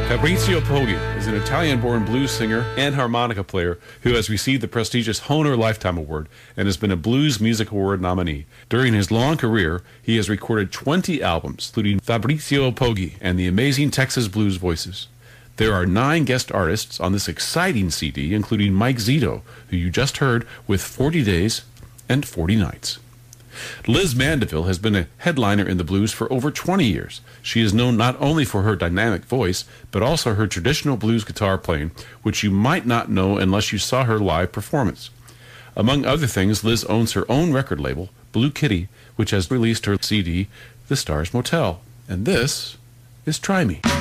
Fabrizio Poggi is an Italian-born blues singer and harmonica player who has received the prestigious Hohner Lifetime Award and has been a Blues Music Award nominee. During his long career, he has recorded 20 albums, including Fabrizio Poggi and the Amazing Texas Blues Voices. There are 9 guest artists on this exciting CD, including Mike Zito, who you just heard with 40 Days and 40 Nights. Liz Mandeville has been a headliner in the blues for over 20 years. She is known not only for her dynamic voice, but also her traditional blues guitar playing, which you might not know unless you saw her live performance. Among other things, Liz owns her own record label, Blue Kitty, which has released her CD, The Stars Motel. And this is Try Me.